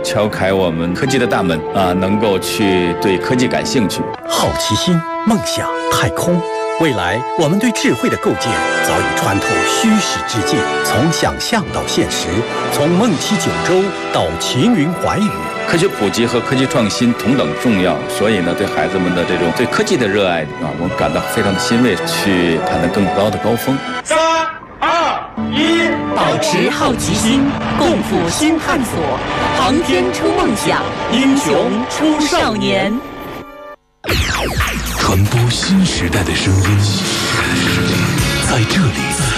敲开我们科技的大门啊，能够去对科技感兴趣。 好奇心、梦想、太空，未来我们对智慧的构建早已穿透虚实之界，从想象到现实，从梦七九州到秦云寰宇。 科学普及和科技创新同等重要，所以呢，对孩子们的这种对科技的热爱啊，我感到非常的欣慰，去攀登更高的高峰。 3、2、1， 保持好奇心，共赴新探索，航天出梦想，英雄出少年。 传播新时代的声音，在这里。